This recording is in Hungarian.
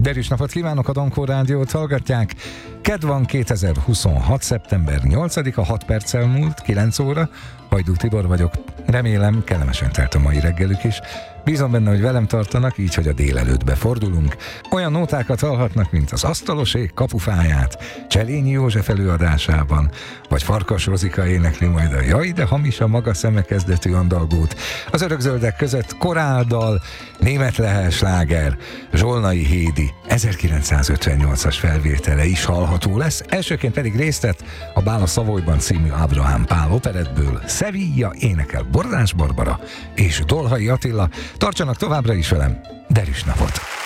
Derűs napot kívánok, a Donkor Rádiót hallgatják. Kedd van, 2026. szeptember 8-a, 6 perccel múlt, 9 óra. Hajdú Tibor vagyok. Remélem, kellemesen telt a mai reggelük is. Bízom benne, hogy velem tartanak, így, hogy a délelőttbe fordulunk. Olyan nótákat hallhatnak, mint az Asztalosék kapufáját Cselényi József előadásában, vagy Farkas Rozika énekli majd a Jaj, de hamis a maga szeme kezdetű andalgót. Az Örökzöldek között koráldal, német Lehel sláger, Zsolnai Hédi 1958-as felvétele is hallható lesz. Elsőként pedig részt vett a Bál a Szavolyban című Ábrahám Pál operettből Sevilla, énekel Bordás Barbara és Dolhai Attila. Tartsanak továbbra is velem, derűs napot!